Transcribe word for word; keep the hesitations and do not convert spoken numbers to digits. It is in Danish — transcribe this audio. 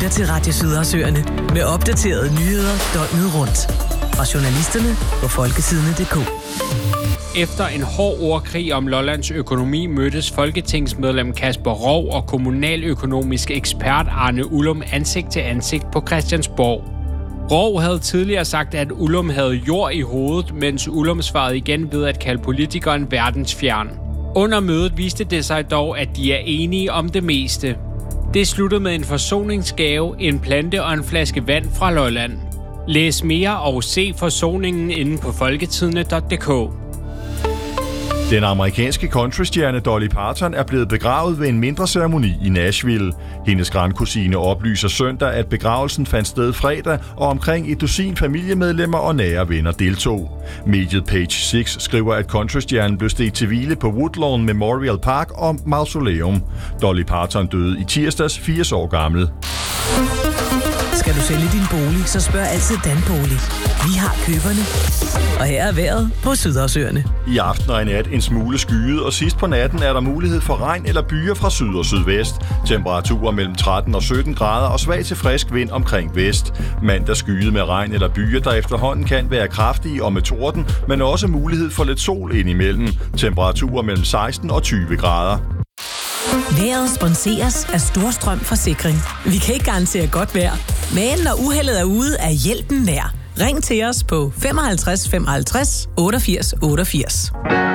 lytter til Radio Sydersøerne med opdaterede nyheder døgnet rundt. Fra journalisterne på folketidene punktum d k. Efter en hård ordkrig om Lollands økonomi mødtes folketingsmedlem Kasper Roug og kommunaløkonomisk ekspert Arne Ullum ansigt til ansigt på Christiansborg. Roug havde tidligere sagt, at Ullum havde jord i hovedet, mens Ullum svarede igen ved at kalde politikeren verdensfjern. Under mødet viste det sig dog, at de er enige om det meste. Det sluttede med en forsoningsgave, en plante og en flaske vand fra Lolland. Læs mere og se forsoningen inde på folketidene punktum d k. Den amerikanske countrystjerne Dolly Parton er blevet begravet ved en mindre ceremoni i Nashville. Hendes grandkusine oplyser søndag, at begravelsen fandt sted fredag, og omkring et dusin familiemedlemmer og nære venner deltog. Mediet Page seks skriver, at countrystjernen blev stedt til hvile på Woodlawn Memorial Park og Mausoleum. Dolly Parton døde i tirsdags, firs år gammel. Skal du sælge din bolig, så spørg altid Danbolig. Vi har køberne. Og her er vejret på Sydersøerne. I aften og i nat en smule skyet, og sidst på natten er der mulighed for regn eller byer fra syd og sydvest. Temperaturer mellem tretten og sytten grader og svag til frisk vind omkring vest. Mandag skyet med regn eller byer, der efterhånden kan være kraftige og med torden, men også mulighed for lidt sol indimellem. Temperaturer mellem seksten og tyve grader. Vejret sponseres af Storstrøm Forsikring. Vi kan ikke garantere godt vejr, men når uheldet er ude, er hjælpen nær. Ring til os på femoghalvtreds femoghalvtreds otteogfirs otteogfirs.